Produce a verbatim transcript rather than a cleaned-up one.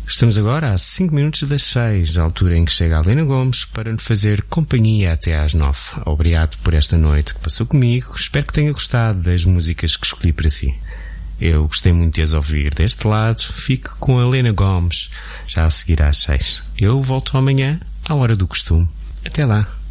Estamos agora a cinco minutos das seis, a altura em que chega a Helena Gomes para nos fazer companhia até às nove. Obrigado por esta noite que passou comigo. Espero que tenha gostado das músicas que escolhi para si. Eu gostei muito de as ouvir deste lado. Fique com a Helena Gomes, já a seguir às seis. Eu volto amanhã, à hora do costume. Até lá.